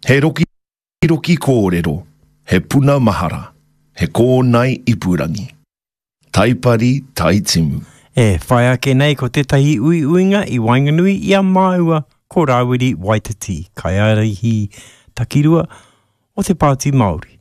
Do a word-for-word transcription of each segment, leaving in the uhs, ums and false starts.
He roki roki kōrero, he puna mahara, he kōnai ipurangi. Taipari taitimu. E, whai ake nei ko tetahi ui uinga i Wainganui i a māua ko Rawiri Waititi, kai arihi takirua o te Pāti Māori.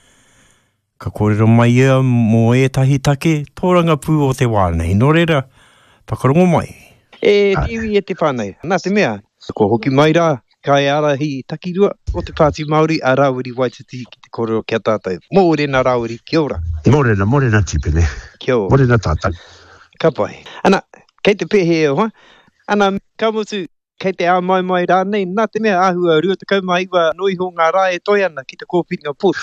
Ka kōrero mai ia mō e tahi take, tōranga pū o te wānei. Nō reira, whakarongo mai. E, tiwi e te whānei. Nā te mea, ko hoki mai rā, kai arahi takirua o te Pāti Māori a Rawiri Waititi ki te kōrero kia tātou. Mōrena Rawiri, kia ora. Mōrena, mōrena tipene. Kia ora. Mōrena tātou. Ka pai. Ana, kei te pehe e hoa. Ana, ka motu, kei te a mai mai rā nei, nā te mea ahua rua te kaumā iwa noi ho ngā rā e toi ana ki te kōpinga pūt.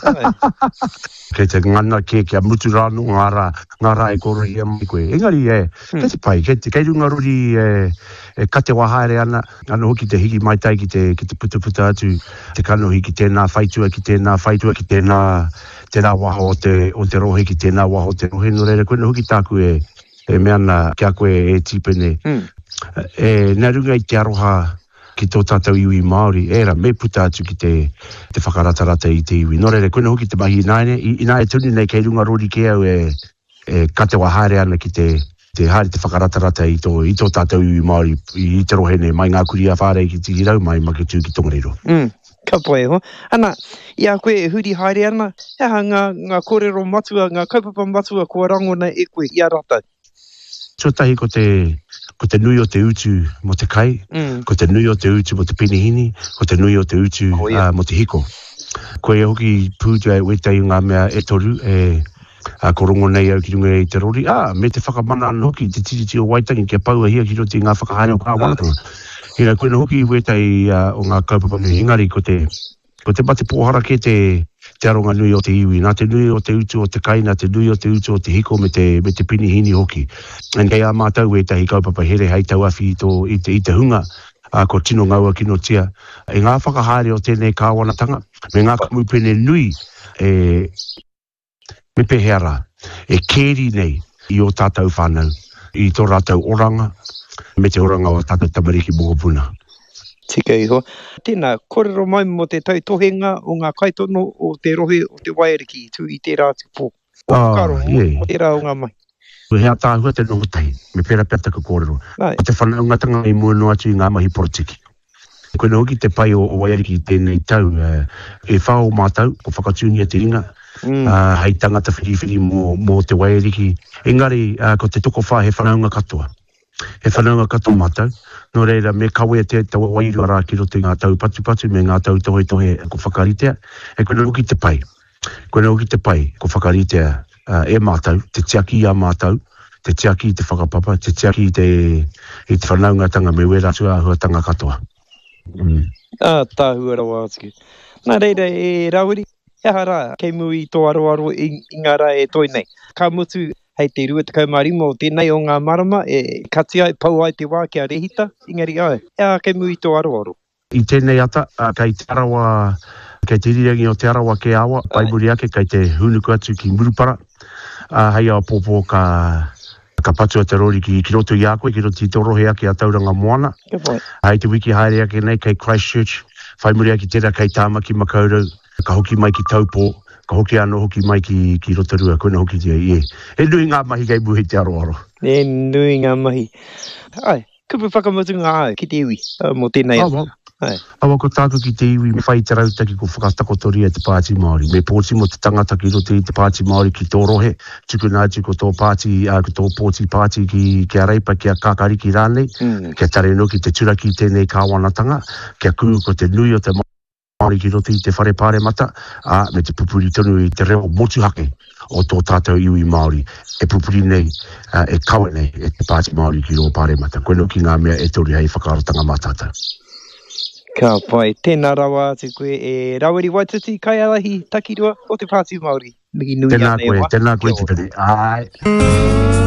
Kei te ngana ke kia mutu rāno ngā rā, ngā rā e kōra ia mai koe. Engari e, hmm. kei te pai, kei te kei runga ruri e, e kate wahaere ana, ana hoki te hiki mai tai ki te, ki te puta puta atu, te kanohi ki tēnā whaitua, ki tēnā whaitua, ki tēnā, tēnā waha o te, o te rohe, ki tēnā waha o te rohe. No reira, koe no hoki tāku e, e meana kia koe e tipene. Hmm. E nā runga i te aroha ki tō tātou iwi Māori, e ra me puta atu ki te, te whakaratarata i te iwi. Nō reira, koe no hoki te mahi nāne, i, i nā e tuni nei kei runga rori ke au e, e kate wa haere ana ki te, te haere te whakaratarata i tō, i tō tātou iwi Māori, i te rohene, mai ngā kuri a whārei ki te hirau, mai ma ke tū ki Tongariro. Mm. Ka poe ho. Ana, ia koe e huri haere ana, eha ngā, ngā kōrero matua, ngā kaupapa matua kua rangona e koe i a rata. So tahi ko te, ko te nui o te utu mo te kai, mm. ko te nui o te utu mo te pinihini, ko te nui o te utu oh, yeah. uh, mo te hiko. Ko e hoki pūtua e wetei ngā mea e toru, e uh, korongo nei au ki runga e te rori. Ah, me te whakamana an hoki, te titi o waitangi kia paua hia ki roti ngā whakahare o kā wanatanga. Hina, koe na hoki wetei uh, o ngā kaupapa me engari ko te, ko te mate pohara ke te, te aronga nui o te iwi, nā te nui o te utu o te kai, nā te nui o te utu o te hiko me te, me te pinihini hoki. En kei a mātau e tahi kaupapa here hei tau awhi i, tō, i, te, i te hunga, a ko tino ngaua kino tia. E ngā whakahare o tēnei kāwanatanga, me ngā kamupene nui, e, me peheara, e kēri nei i o tātou whānau, i tō rātou oranga, me te oranga o tātou tamariki mokopuna. Tika iho. Tēnā, kōrero mai mo te tau tohenga o ngā kaitono o te rohe o te wairiki tū i te rā te pō. O oh, karo, yeah. o te rā o ngā mai. Ue hea tāhua te noho tahi, me pēra pēta ka kōrero. Ai. O te whanaungatanga i mua no atu i ngā mahi porotiki. Koe no hoki te pai o, o wairiki tēnei tau, uh, e whao mātau, ko whakatūnia te ringa, mm. uh, hei tangata whiriwhiri mō, mō te wairiki. Engari, uh, ko te toko wha he whanaunga katoa. He whanaunga katoa mātau. No reira, me kawe te tau wairu ara ki rote ngā tau patu patu, me ngā tau tohe tohe ko whakaritea. E koe hoki te pai. Koe hoki te pai, ko whakaritea uh, e mātau, te tiaki a mātau, te tiaki te whakapapa, te tiaki te, i te whanaungatanga me wera tua hua tanga katoa. Mm. Ah, tāhua rawa atu. Nā reira e Rawiri, e hara, kei mui tō aroaro i, i ngā rā e toi nei. Ka mutu hei te rua te kaumarima o tēnei o ngā marama, e katia e pau ai te wā kia rehita, ingari ai. Ea kei mui tō aroaro. I tēnei ata, uh, kei te arawa, kei te ririangi o te arawa ke awa, paimuri ake, kei te hunuku atu ki Murupara. Uh, hei awa pōpō ka, ka patua te rori ki, ki roto i a koe, ki roto i torohe ake a tauranga moana. Hei te wiki haere ake nei, kei Christchurch, paimuri ake tēra kei Tāmaki Makaurau, ka hoki mai ki Taupō, ka hoki ano hoki mai ki, ki Rotorua, koe na hoki tia i e. E nui ngā mahi kei buhe te aroaro. E nui ngā mahi. Ai, kupu whakamutu ngā ai ki te iwi, uh, mo tēnei. Awa, awa ko tāku ki te iwi, me whai te rautaki ko whakatakotori e te Pāti Māori. Me pōti mo te tangata ki rote i te Pāti Māori ki tō rohe, tuku nātu ko tō Pāti, uh, ko tō pōti Pāti ki, ki a reipa, ki a kākariki rānei, mm. kia tare no ki te turaki tēnei kāwanatanga, kia kū ko te nui o te Māori ki rote i te whare pāre mata, a me te pupuri tonu i te reo motuhake o tō tātou iwi Māori. E pupuri nei, uh, e kawe nei, e te Pāti Māori ki reo pāre mata. Koe no ki ngā mea e tori hei whakaratanga mātātou. Ka pai, tēnā rawa atu koe e Rawiri Waititi, kai alahi takirua o te Pāti Māori. Tēnā koe, tēnā koe te pene. Ai.